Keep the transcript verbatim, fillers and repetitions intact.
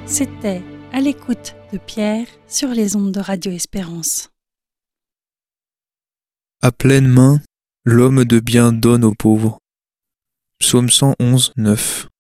C'était À l'écoute de Pierre sur les ondes de Radio Espérance. À pleine main, l'homme de bien donne aux pauvres. Psaume cent onze, neuf.